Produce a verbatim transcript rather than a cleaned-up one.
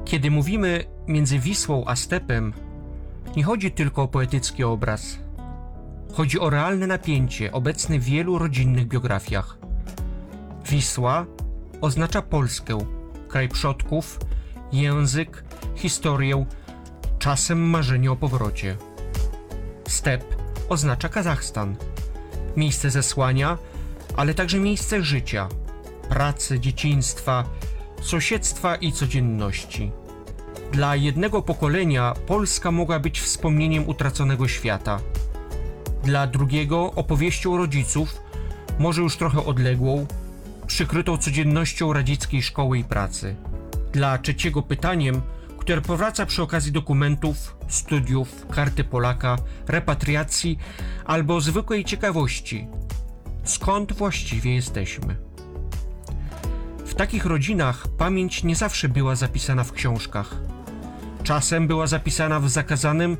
Kiedy mówimy między Wisłą a stepem, nie chodzi tylko o poetycki obraz. Chodzi o realne napięcie obecne w wielu rodzinnych biografiach. Wisła oznacza Polskę, kraj przodków, język, historię, czasem marzenie o powrocie. Step oznacza Kazachstan, miejsce zesłania, ale także miejsce życia, pracy, dzieciństwa, sąsiedztwa i codzienności. Dla jednego pokolenia Polska mogła być wspomnieniem utraconego świata. Dla drugiego opowieścią rodziców, może już trochę odległą, przykrytą codziennością radzieckiej szkoły i pracy. Dla trzeciego pytaniem, które powraca przy okazji dokumentów, studiów, karty Polaka, repatriacji albo zwykłej ciekawości. Skąd właściwie jesteśmy? W takich rodzinach pamięć nie zawsze była zapisana w książkach. Czasem była zapisana w zakazanym